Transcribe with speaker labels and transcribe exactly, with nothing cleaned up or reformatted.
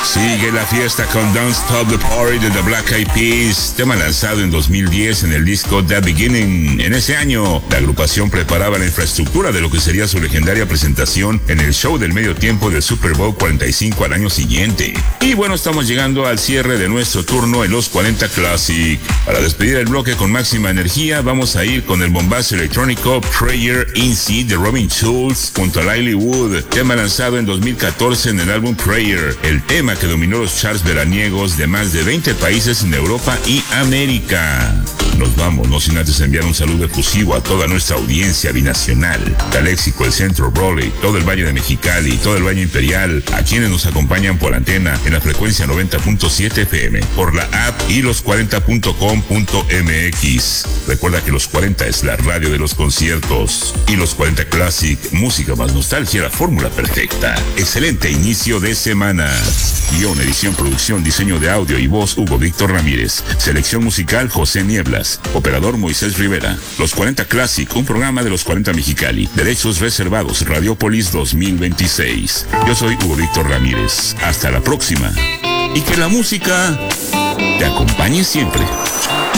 Speaker 1: Sigue la fiesta con Don't Stop the Party de The Black Eyed Peas, tema lanzado en dos mil diez en el disco The Beginning. En ese año, la agrupación preparaba la infraestructura de lo que sería su legendaria presentación en el show del medio tiempo del Super Bowl cuarenta y cinco al año siguiente. Y bueno, estamos llegando al cierre de nuestro turno en los cuarenta Classic. Para despedir el bloque con máxima energía, vamos a ir con el bombazo electrónico Prayer in C de Robin Schulz junto a Lily Wood, tema lanzado en dos mil catorce en el álbum Prayer, el tema que dominó los charts veraniegos de más de veinte países en Europa y América. Nos vamos, no sin antes enviar un saludo efusivo a toda nuestra audiencia binacional, Calexico, el Centro, Raleigh, todo el Valle de Mexicali, todo el Valle Imperial, a quienes nos acompañan por antena en la frecuencia noventa punto siete F M, por la app y los cuarenta punto com punto m x. Recuerda que Los cuarenta es la radio de los conciertos y Los cuarenta Classic, música más nostalgia, la fórmula perfecta. Excelente inicio de semana. Guión, edición, producción, diseño de audio y voz, Hugo Víctor Ramírez. Selección musical, José Nieblas. Operador, Moisés Rivera. Los cuarenta Classic, un programa de Los cuarenta Mexicali. Derechos reservados, Radiopolis dos mil veintiséis. Yo soy Hugo Víctor Ramírez. Hasta la próxima. Y que la música te acompañe siempre.